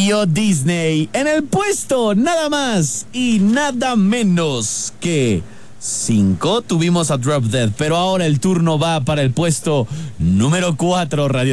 Radio Disney. En el puesto nada más y nada menos que 5 tuvimos a Drop Dead, pero ahora el turno va para el puesto número 4, Radio